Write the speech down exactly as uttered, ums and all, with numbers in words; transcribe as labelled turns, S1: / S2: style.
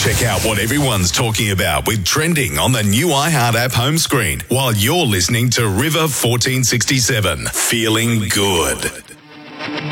S1: Check out what everyone's talking about with trending on the new iHeart app home screen while you're listening to River fourteen sixty-seven. Feeling good.